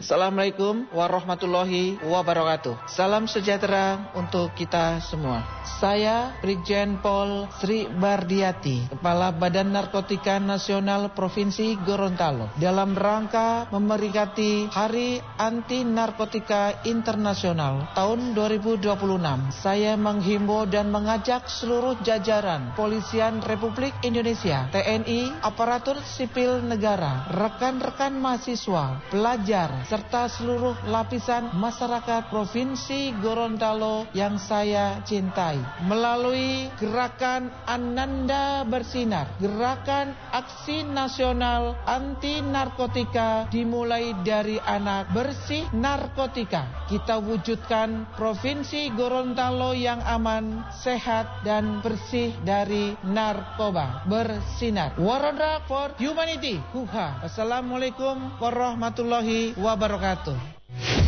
Assalamualaikum warahmatullahi wabarakatuh. Salam sejahtera untuk kita semua. Saya Brigjen Pol Sri Bardiati, Kepala Badan Narkotika Nasional Provinsi Gorontalo, dalam rangka memperingati Hari Anti Narkotika Internasional tahun 2026. Saya menghimbau dan mengajak seluruh jajaran Kepolisian Republik Indonesia, TNI, aparatur sipil negara, rekan-rekan mahasiswa, pelajar, serta seluruh lapisan masyarakat Provinsi Gorontalo yang saya cintai, melalui gerakan Ananda Bersinar, gerakan aksi nasional anti narkotika dimulai dari anak bersih narkotika. Kita wujudkan Provinsi Gorontalo yang aman, sehat, dan bersih dari narkoba. Bersinar. Warada for Humanity. Huha. Assalamualaikum warahmatullahi wabarakatuh.